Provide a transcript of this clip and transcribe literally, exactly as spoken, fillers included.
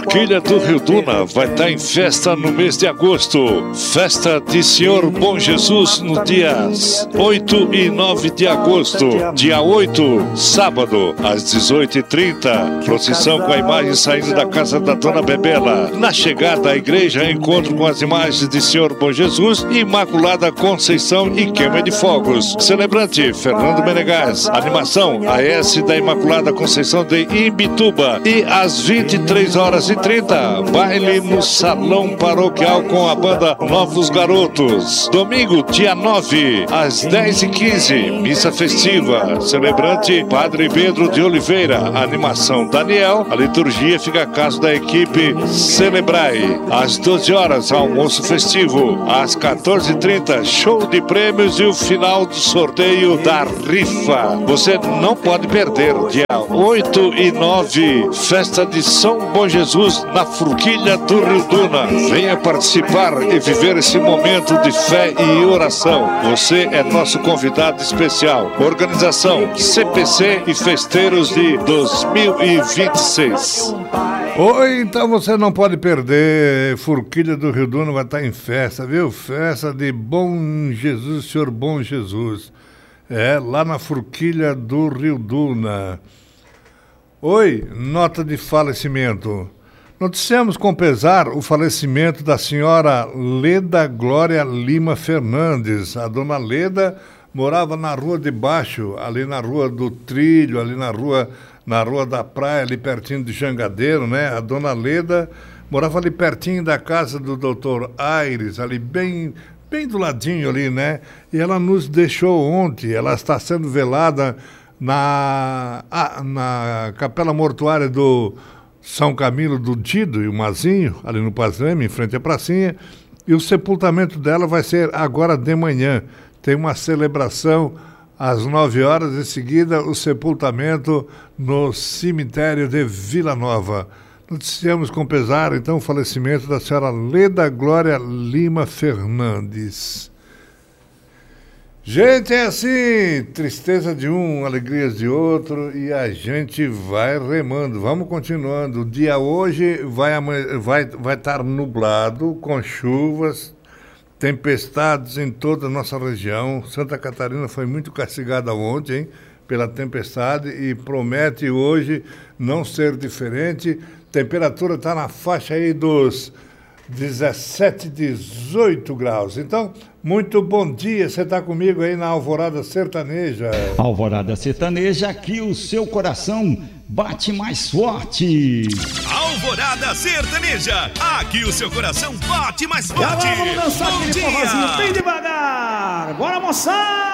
Forquilha do Rio Duna vai estar em festa no mês de agosto. Festa de Senhor Bom Jesus no dias oito e nove de agosto. Dia oito, sábado, às dezoito e trinta. Procissão com a imagem saindo da casa da Dona Bebela. Na chegada à igreja, encontro com as imagens de Senhor Bom Jesus, Imaculada Conceição e queima de fogos. Celebrante, Fernando Menegas. Animação, A S da Imaculada Conceição de Imbituba. E às vinte e três horas e trinta, baile no Salão Paroquial com a banda Novos Garotos. Domingo, dia nove, às dez e quinze, missa festiva. Celebrante, Padre Pedro de Oliveira. Animação, Daniel. A liturgia fica a cargo da equipe Celebrai. Às doze horas, almoço festivo. Às quatorze e trinta, show de prêmios e o final do sorteio da rifa. Você não pode perder. Dia oito e nove, festa de São Bom Jesus na Forquilha do Rio Duna. Venha participar e viver esse momento de fé e oração. Você é nosso convidado especial. Organização C P C e Festeiros de dois mil e vinte e seis. Oi, então você não pode perder. Forquilha do Rio Duna vai estar em festa, viu? Festa de Bom Jesus, Senhor Bom Jesus. É, lá na Forquilha do Rio Duna. Oi, nota de falecimento. Noticiamos com pesar o falecimento da senhora Leda Glória Lima Fernandes. A dona Leda morava na Rua de Baixo, ali na Rua do Trilho, ali na Rua, na Rua da Praia, ali pertinho de Jangadeiro, né? A dona Leda morava ali pertinho da casa do doutor Aires, ali bem, bem do ladinho ali, né? E ela nos deixou ontem, ela está sendo velada na, ah, na Capela Mortuária do São Camilo do Dido e o Mazinho, ali no Pazeme, em frente à pracinha, e o sepultamento dela vai ser agora de manhã. Tem uma celebração às nove horas, em seguida o sepultamento no cemitério de Vila Nova. Noticiamos com pesar, então, o falecimento da senhora Leda Glória Lima Fernandes. Gente, é assim, tristeza de um, alegrias de outro, e a gente vai remando, vamos continuando. O dia hoje vai vai vai estar nublado, com chuvas, tempestades em toda a nossa região. Santa Catarina foi muito castigada ontem, hein, pela tempestade, e promete hoje não ser diferente. Temperatura está na faixa aí dos dezessete, dezoito graus. Então, muito bom dia, você está comigo aí na Alvorada Sertaneja. Alvorada Sertaneja, aqui o seu coração bate mais forte. Alvorada Sertaneja, aqui o seu coração bate mais forte. E agora vamos dançar bom aquele dia. forrozinho bem devagar. Bora, moçada!